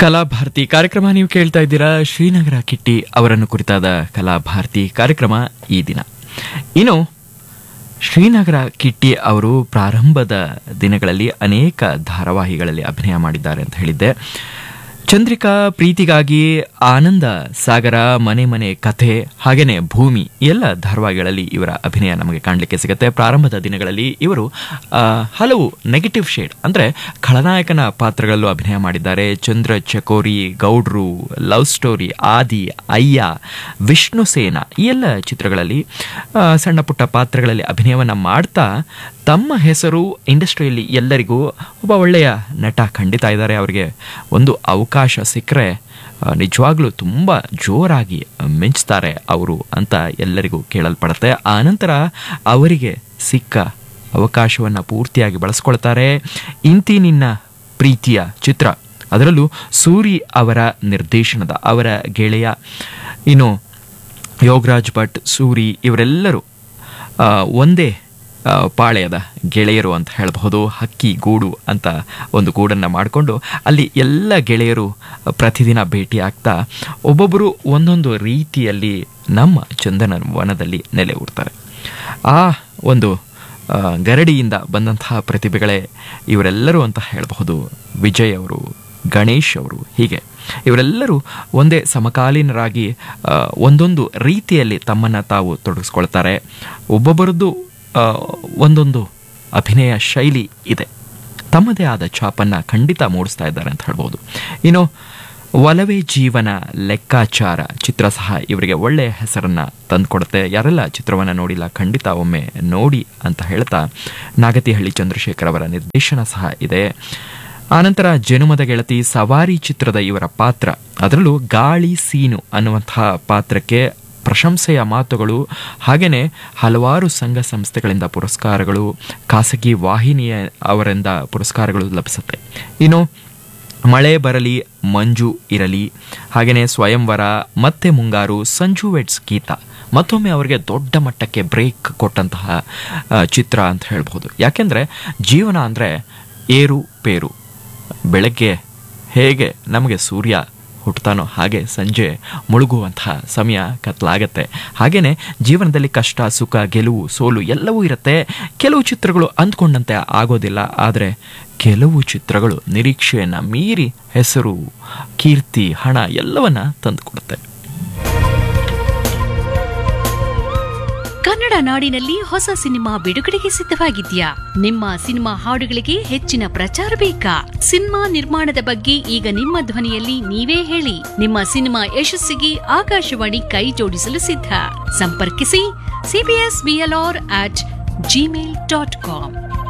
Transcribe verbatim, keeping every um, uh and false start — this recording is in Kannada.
ಕಲಾಭಾರತಿ ಕಾರ್ಯಕ್ರಮ ನೀವು ಕೇಳ್ತಾ ಇದ್ದೀರಾ. ಶ್ರೀನಗರ ಕಿಟ್ಟಿ ಅವರನ್ನು ಕುರಿತಾದ ಕಲಾಭಾರತಿ ಕಾರ್ಯಕ್ರಮ ಈ ದಿನ. ಇನ್ನು ಶ್ರೀನಗರ ಕಿಟ್ಟಿ ಅವರು ಪ್ರಾರಂಭದ ದಿನಗಳಲ್ಲಿ ಅನೇಕ ಧಾರಾವಾಹಿಗಳಲ್ಲಿ ಅಭಿನಯ ಮಾಡಿದ್ದಾರೆ ಅಂತ ಹೇಳಿದ್ದೆ. ಚಂದ್ರಿಕಾ, ಪ್ರೀತಿಗಾಗಿ, ಆನಂದ ಸಾಗರ, ಮನೆ ಮನೆ ಕಥೆ, ಹಾಗೇನೆ ಭೂಮಿ ಎಲ್ಲ ಧಾರಾವಾಹಿಗಳಲ್ಲಿ ಇವರ ಅಭಿನಯ ನಮಗೆ ಕಾಣಲಿಕ್ಕೆ ಸಿಗುತ್ತೆ. ಪ್ರಾರಂಭದ ದಿನಗಳಲ್ಲಿ ಇವರು ಹಲವು ನೆಗೆಟಿವ್ ಶೇಡ್ ಅಂದರೆ ಖಳನಾಯಕನ ಪಾತ್ರಗಳಲ್ಲೂ ಅಭಿನಯ ಮಾಡಿದ್ದಾರೆ. ಚಂದ್ರ ಚಕೋರಿ, ಗೌಡ್ರು, ಲವ್ ಸ್ಟೋರಿ, ಆದಿ, ಅಯ್ಯ, ವಿಷ್ಣು ಸೇನ ಈ ಎಲ್ಲ ಚಿತ್ರಗಳಲ್ಲಿ ಸಣ್ಣ ಪುಟ್ಟ ಪಾತ್ರಗಳಲ್ಲಿ ಅಭಿನಯವನ್ನು ಮಾಡ್ತಾ ತಮ್ಮ ಹೆಸರು ಇಂಡಸ್ಟ್ರಿಯಲ್ಲಿ ಎಲ್ಲರಿಗೂ ಒಬ್ಬ ಒಳ್ಳೆಯ ನಟ ಖಂಡಿತ ಇದ್ದಾರೆ. ಅವರಿಗೆ ಒಂದು ಅವಕಾಶ ಸಿಕ್ಕರೆ ನಿಜವಾಗ್ಲೂ ತುಂಬ ಜೋರಾಗಿ ಮಿಂಚ್ತಾರೆ ಅವರು ಅಂತ ಎಲ್ಲರಿಗೂ ಕೇಳಲ್ಪಡುತ್ತೆ. ಆನಂತರ ಅವರಿಗೆ ಸಿಕ್ಕ ಅವಕಾಶವನ್ನು ಪೂರ್ತಿಯಾಗಿ ಬಳಸ್ಕೊಳ್ತಾರೆ. ಇಂತಿ ನಿನ್ನ ಪ್ರೀತಿಯ ಚಿತ್ರ, ಅದರಲ್ಲೂ ಸೂರಿ ಅವರ ನಿರ್ದೇಶನದ, ಅವರ ಗೆಳೆಯ ಇನ್ನು ಯೋಗರಾಜ್ ಭಟ್, ಸೂರಿ ಇವರೆಲ್ಲರೂ ಒಂದೇ ಪಾಳ್ಯದ ಗೆಳೆಯರು ಅಂತ ಹೇಳಬಹುದು. ಹಕ್ಕಿ ಗೂಡು ಅಂತ ಒಂದು ಗೂಡನ್ನು ಮಾಡಿಕೊಂಡು ಅಲ್ಲಿ ಎಲ್ಲ ಗೆಳೆಯರು ಪ್ರತಿದಿನ ಭೇಟಿಯಾಗ್ತಾ ಒಬ್ಬೊಬ್ಬರು ಒಂದೊಂದು ರೀತಿಯಲ್ಲಿ ನಮ್ಮ ಚಂದನ ವನದಲ್ಲಿ ನೆಲೆ ಊರ್ತಾರೆ. ಆ ಒಂದು ಗರಡಿಯಿಂದ ಬಂದಂತಹ ಪ್ರತಿಭೆಗಳೇ ಇವರೆಲ್ಲರೂ ಅಂತ ಹೇಳಬಹುದು. ವಿಜಯ್ ಅವರು, ಗಣೇಶ್ ಅವರು, ಹೀಗೆ ಇವರೆಲ್ಲರೂ ಒಂದೇ ಸಮಕಾಲೀನರಾಗಿ ಒಂದೊಂದು ರೀತಿಯಲ್ಲಿ ತಮ್ಮನ್ನು ತಾವು ತೊಡಗಿಸ್ಕೊಳ್ತಾರೆ. ಒಬ್ಬೊಬ್ಬರದ್ದು ಒಂದೊಂದು ಅಭಿನಯ ಶೈಲಿ ಇದೆ, ತಮ್ಮದೇ ಆದ ಛಾಪನ್ನು ಖಂಡಿತ ಮೂಡಿಸ್ತಾ ಇದ್ದಾರೆ ಅಂತ ಹೇಳ್ಬೋದು. ಇನ್ನು ಒಲವೇ ಜೀವನ ಲೆಕ್ಕಾಚಾರ ಚಿತ್ರ ಸಹ ಇವರಿಗೆ ಒಳ್ಳೆಯ ಹೆಸರನ್ನು ತಂದುಕೊಡುತ್ತೆ. ಯಾರೆಲ್ಲ ಚಿತ್ರವನ್ನು ನೋಡಿಲ್ಲ ಖಂಡಿತ ಒಮ್ಮೆ ನೋಡಿ ಅಂತ ಹೇಳ್ತಾ, ನಾಗತಿಹಳ್ಳಿ ಚಂದ್ರಶೇಖರ್ ಅವರ ನಿರ್ದೇಶನ ಸಹ ಇದೆ. ಆನಂತರ ಜನುಮದ ಗೆಳತಿ, ಸವಾರಿ ಚಿತ್ರದ ಇವರ ಪಾತ್ರ, ಅದರಲ್ಲೂ ಗಾಳಿ ಸೀನು ಅನ್ನುವಂತಹ ಪಾತ್ರಕ್ಕೆ ಪ್ರಶಂಸೆಯ ಮಾತುಗಳು, ಹಾಗೆಯೇ ಹಲವಾರು ಸಂಘ ಸಂಸ್ಥೆಗಳಿಂದ ಪುರಸ್ಕಾರಗಳು, ಖಾಸಗಿ ವಾಹಿನಿಯ ಅವರಿಂದ ಪುರಸ್ಕಾರಗಳು ಲಭಿಸುತ್ತೆ. ಇನ್ನು ಮಳೆ ಬರಲಿ ಮಂಜು ಇರಲಿ, ಹಾಗೆಯೇ ಸ್ವಯಂವರ, ಮತ್ತೆ ಮುಂಗಾರು, ಸಂಜು ವೆಡ್ಸ್ ಗೀತ ಮತ್ತೊಮ್ಮೆ ಅವರಿಗೆ ದೊಡ್ಡ ಮಟ್ಟಕ್ಕೆ ಬ್ರೇಕ್ ಕೊಟ್ಟಂತಹ ಚಿತ್ರ ಅಂತ ಹೇಳ್ಬೋದು. ಯಾಕೆಂದರೆ ಜೀವನ ಅಂದರೆ ಏರು ಪೇರು. ಬೆಳಗ್ಗೆ ಹೇಗೆ ನಮಗೆ ಸೂರ್ಯ ಹುಟ್ಟುತ್ತಾನೋ ಹಾಗೆ ಸಂಜೆ ಮುಳುಗುವಂತಹ ಸಮಯ ಕತ್ಲಾಗತ್ತೆ. ಹಾಗೆಯೇ ಜೀವನದಲ್ಲಿ ಕಷ್ಟ, ಸುಖ, ಗೆಲುವು, ಸೋಲು ಎಲ್ಲವೂ ಇರುತ್ತೆ. ಕೆಲವು ಚಿತ್ರಗಳು ಅಂದ್ಕೊಂಡಂತೆ ಆಗೋದಿಲ್ಲ, ಆದರೆ ಕೆಲವು ಚಿತ್ರಗಳು ನಿರೀಕ್ಷೆಯನ್ನು ಮೀರಿ ಹೆಸರು, ಕೀರ್ತಿ, ಹಣ ಎಲ್ಲವನ್ನ ತಂದುಕೊಡುತ್ತೆ. ಕನ್ನಡ ನಾಡಿನಲ್ಲಿ ಹೊಸ ಸಿನಿಮಾ ಬಿಡುಗಡೆಗೆ ಸಿದ್ಧವಾಗಿದ್ಯಾ? ನಿಮ್ಮ ಸಿನಿಮಾ ಹಾಡುಗಳಿಗೆ ಹೆಚ್ಚಿನ ಪ್ರಚಾರ ಬೇಕಾ? ಸಿನಿಮಾ ನಿರ್ಮಾಣದ ಬಗ್ಗೆ ಈಗ ನಿಮ್ಮ ಧ್ವನಿಯಲ್ಲಿ ನೀವೇ ಹೇಳಿ. ನಿಮ್ಮ ಸಿನಿಮಾ ಯಶಸ್ಸಿಗೆ ಆಕಾಶವಾಣಿ ಕೈ ಜೋಡಿಸಲು ಸಿದ್ಧ. ಸಂಪರ್ಕಿಸಿ CBS BLR at Gmail dot com.